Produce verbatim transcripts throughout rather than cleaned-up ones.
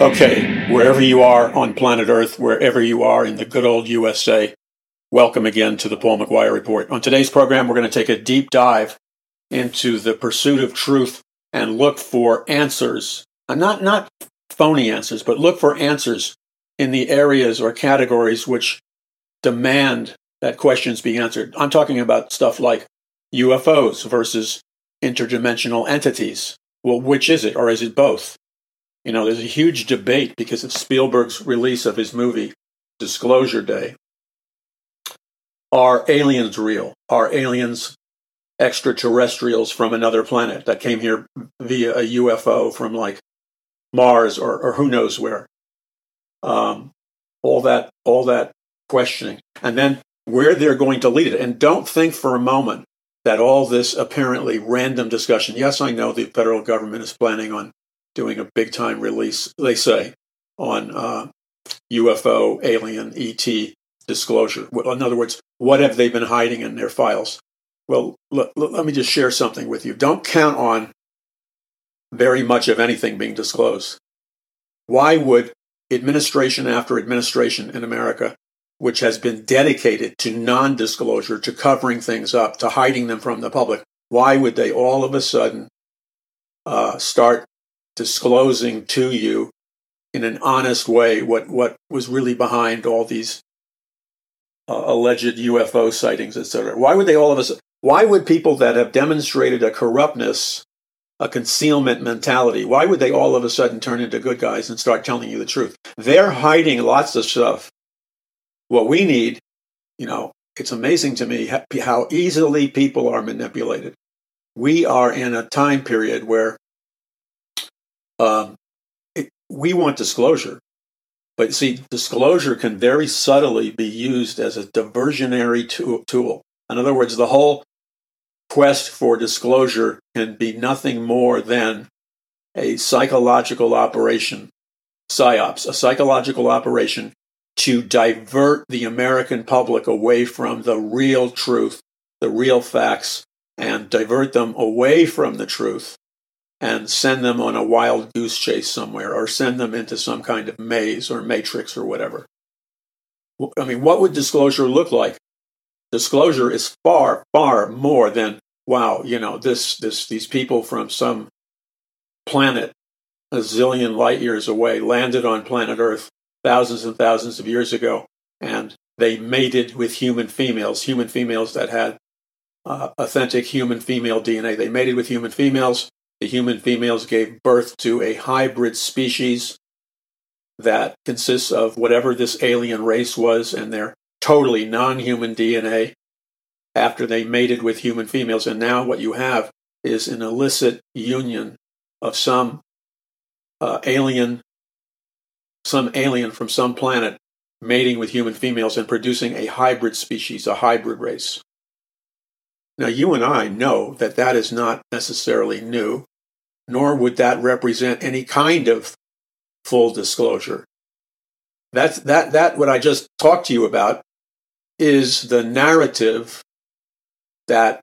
Okay, wherever you are on planet Earth, wherever you are in the good old U S A, welcome again to the Paul McGuire Report. On today's program, we're going to take a deep dive into the pursuit of truth and look for answers, not, not phony answers, but look for answers in the areas or categories which demand that questions be answered. I'm talking about stuff like U F Os versus interdimensional entities. Well, which is it, or is it both? You know, there's a huge debate because of Spielberg's release of his movie, Disclosure Day. Are aliens real? Are aliens extraterrestrials from another planet that came here via a U F O from like Mars or, or who knows where? Um, all that, all that questioning. And then where they're going to lead it. And don't think for a moment that all this apparently random discussion, yes, I know the federal government is planning on doing a big-time release, they say, on uh, U F O, alien, E T disclosure. In other words, what have they been hiding in their files? Well, l- l- let me just share something with you. Don't count on very much of anything being disclosed. Why would administration after administration in America, which has been dedicated to non-disclosure, to covering things up, to hiding them from the public, why would they all of a sudden uh, start disclosing to you in an honest way what, what was really behind all these uh, alleged U F O sightings, et cetera? Why would they all of us? Why would people that have demonstrated a corruptness, a concealment mentality, why would they all of a sudden turn into good guys and start telling you the truth? They're hiding lots of stuff. What we need, you know, it's amazing to me how easily people are manipulated. We are in a time period where Um, it, we want disclosure, but see, disclosure can very subtly be used as a diversionary to- tool. In other words, the whole quest for disclosure can be nothing more than a psychological operation, psyops, a psychological operation to divert the American public away from the real truth, the real facts, and divert them away from the truth and send them on a wild goose chase somewhere, or send them into some kind of maze or matrix or whatever. I mean, what would disclosure look like? Disclosure is far, far more than, wow, you know, this, this, these people from some planet a zillion light years away landed on planet Earth thousands and thousands of years ago, and they mated with human females, human females that had uh, authentic human female D N A. They mated with human females. The human females gave birth to a hybrid species that consists of whatever this alien race was and their totally non-human D N A after they mated with human females. And now what you have is an illicit union of some uh, alien, some alien from some planet mating with human females and producing a hybrid species, a hybrid race. Now, you and I know that that is not necessarily new, nor would that represent any kind of full disclosure. That's, that, that what I just talked to you about is the narrative that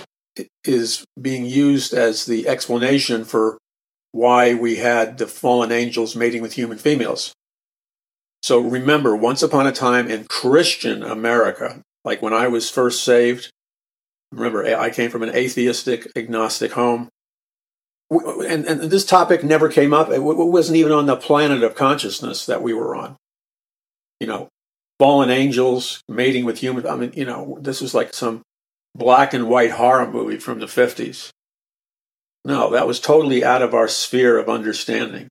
is being used as the explanation for why we had the fallen angels mating with human females. So remember, once upon a time in Christian America, like when I was first saved, remember, I came from an atheistic, agnostic home. And, and this topic never came up. It wasn't even on the planet of consciousness that we were on. You know, fallen angels mating with humans. I mean, you know, this was like some black and white horror movie from the fifties. No, that was totally out of our sphere of understanding.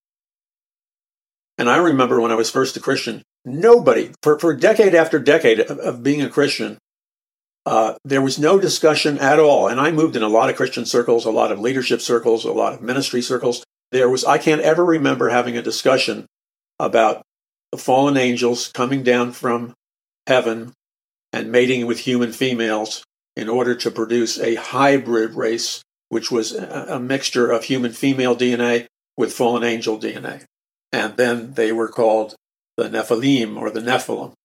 And I remember when I was first a Christian, nobody, for, for decade after decade of, of being a Christian, Uh, there was no discussion at all. And I moved in a lot of Christian circles, a lot of leadership circles, a lot of ministry circles. There was, I can't ever remember having a discussion about the fallen angels coming down from heaven and mating with human females in order to produce a hybrid race, which was a, a mixture of human female D N A with fallen angel D N A. And then they were called the Nephilim or the Nephilim.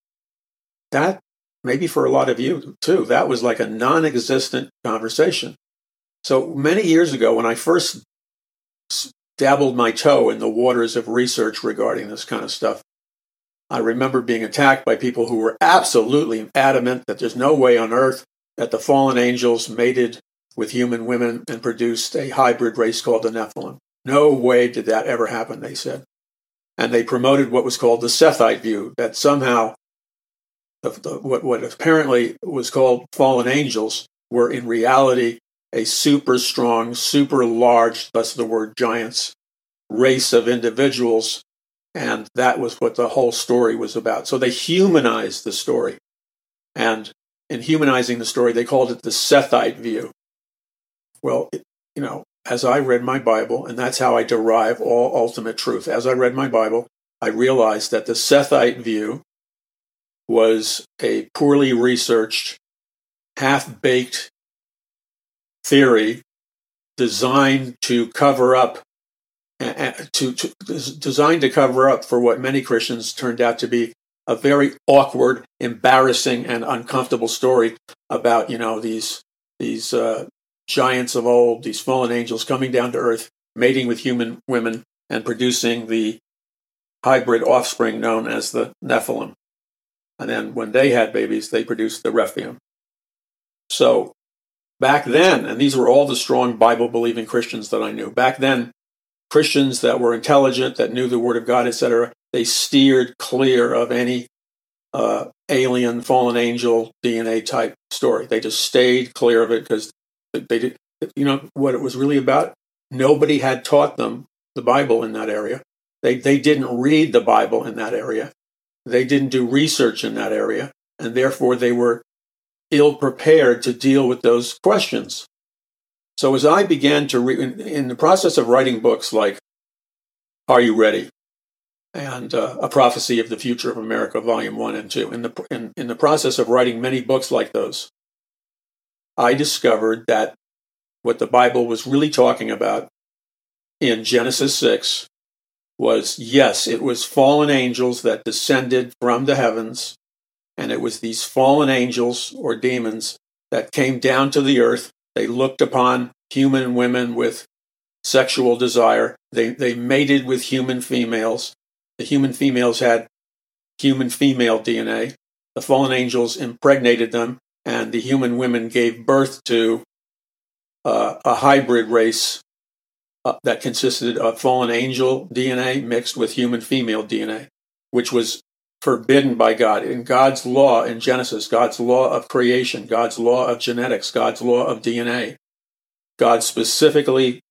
That maybe for a lot of you, too, that was like a non-existent conversation. So many years ago, when I first dabbled my toe in the waters of research regarding this kind of stuff. I remember being attacked by people who were absolutely adamant that there's no way on earth that the fallen angels mated with human women and produced a hybrid race called the Nephilim. No way did that ever happen, they said. And they promoted what was called the Sethite view, that somehow the, the, what, what apparently was called fallen angels were in reality a super strong, super large, thus the word giants, race of individuals. And that was what the whole story was about. So they humanized the story. And in humanizing the story, they called it the Sethite view. Well, it, you know, as I read my Bible, and that's how I derive all ultimate truth. As I read my Bible, I realized that the Sethite view was a poorly researched, half-baked theory designed to cover up, uh, to, to designed to cover up for what many Christians turned out to be a very awkward, embarrassing, and uncomfortable story about, you know, these these uh, giants of old, these fallen angels coming down to earth, mating with human women, and producing the hybrid offspring known as the Nephilim. And then when they had babies, they produced the Rephaim. So back then, and these were all the strong Bible-believing Christians that I knew, back then, Christians that were intelligent, that knew the Word of God, et cetera, they steered clear of any uh, alien, fallen angel, D N A type story. They just stayed clear of it because they did, you know, what it was really about? Nobody had taught them the Bible in that area. They they didn't read the Bible in that area. They didn't do research in that area, and therefore they were ill-prepared to deal with those questions. So as I began to read, in, in the process of writing books like Are You Ready? And uh, A Prophecy of the Future of America, Volume one and two, in the, in, in the process of writing many books like those, I discovered that what the Bible was really talking about in Genesis six was, yes, it was fallen angels that descended from the heavens, and it was these fallen angels or demons that came down to the earth. They looked upon human women with sexual desire. They they mated with human females. The human females had human female D N A. The fallen angels impregnated them, and the human women gave birth to uh, a hybrid race uh, that consisted of fallen angel D N A mixed with human female D N A, which was forbidden by God. In God's law in Genesis, God's law of creation, God's law of genetics, God's law of D N A, God specifically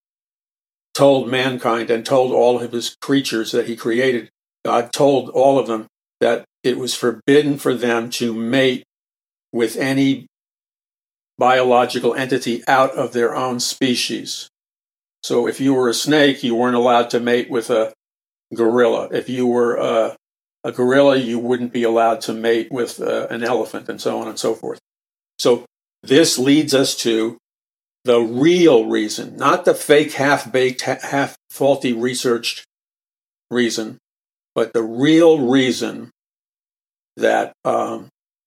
told mankind and told all of his creatures that he created, God told all of them that it was forbidden for them to mate with any biological entity out of their own species. So if you were a snake, you weren't allowed to mate with a gorilla. If you were a, a gorilla, you wouldn't be allowed to mate with uh, an elephant, and so on and so forth. So this leads us to the real reason, not the fake, half-baked, half-faulty researched reason, but the real reason that um,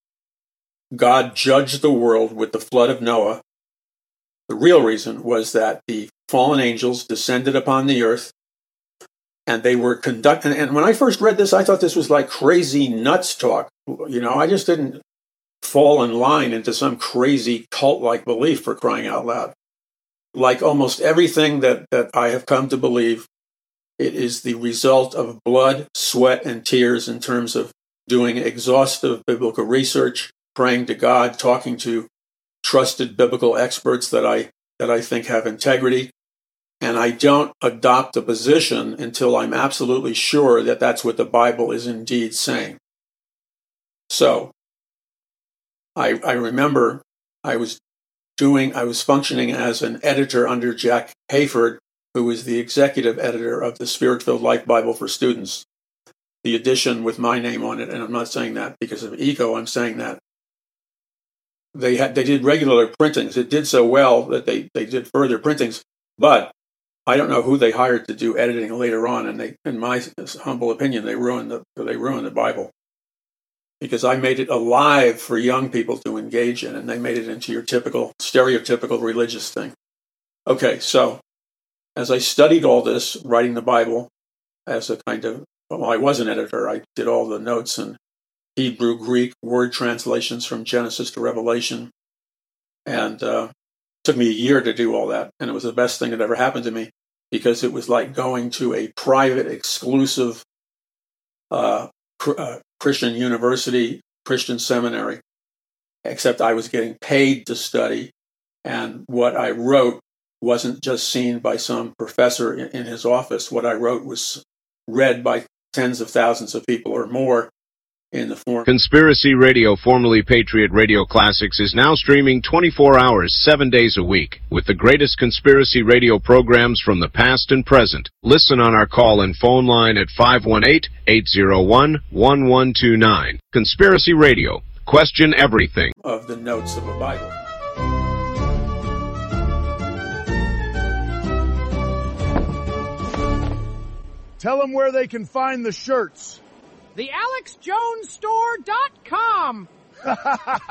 God judged the world with the flood of Noah. The real reason was that the fallen angels descended upon the earth, and they were conducting. And when I first read this, I thought this was like crazy nuts talk. You know, I just didn't fall in line into some crazy cult-like belief, for crying out loud. Like almost everything that, that I have come to believe, it is the result of blood, sweat, and tears in terms of doing exhaustive biblical research, praying to God, talking to trusted biblical experts that I that I think have integrity. And I don't adopt a position until I'm absolutely sure that that's what the Bible is indeed saying. So, I, I remember I was doing, I was functioning as an editor under Jack Hayford, who was the executive editor of the Spirit-Filled Life Bible for Students, the edition with my name on it. And I'm not saying that because of ego, I'm saying that they had, they did regular printings. It did so well that they, they did further printings, but I don't know who they hired to do editing later on. And they, in my humble opinion, they ruined the, they ruined the Bible. Because I made it alive for young people to engage in, and they made it into your typical, stereotypical religious thing. Okay, so as I studied all this, writing the Bible as a kind of, well, I was an editor. I did all the notes and Hebrew, Greek, word translations from Genesis to Revelation. And uh, it took me a year to do all that. And it was the best thing that ever happened to me because it was like going to a private, exclusive uh, cr- uh, Christian university, Christian seminary, except I was getting paid to study. And what I wrote wasn't just seen by some professor in, in his office. What I wrote was read by tens of thousands of people or more in the form. Conspiracy Radio, formerly Patriot Radio Classics, is now streaming twenty-four hours, seven days a week, with the greatest conspiracy radio programs from the past and present. Listen on our call and phone line at five one eight, eight zero one, one one two nine. Conspiracy Radio. Question everything. Of the notes of a Bible. Tell them where they can find the shirts. the alex jones store dot com